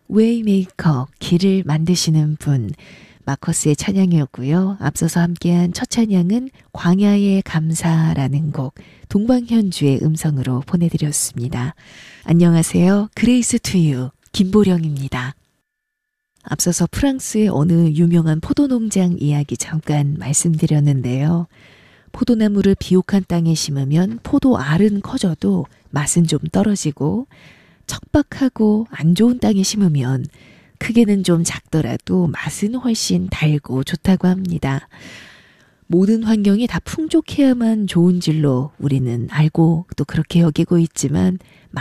웨이메이커, 길을 만드시는 분, 마커스의 찬양이었고요. 앞서서 함께한 첫 찬양은 광야의 감사라는 곡, 동방현주의 음성으로 보내드렸습니다. 안녕하세요. 그레이스 투유 김보령입니다. 앞서서 프랑스의 어느 유명한 포도농장 이야기 잠깐 말씀드렸는데요. 포도나무를 비옥한 땅에 심으면 포도 알은 커져도 맛은 좀 떨어지고, 척박하고 안 좋은 땅에 심으면 크기는 좀 작더라도 맛은 훨씬 달고 좋다고 합니다. 모든 환경이 다 풍족해야만 좋은 줄로 우리는 알고 또 그렇게 여기고 있지만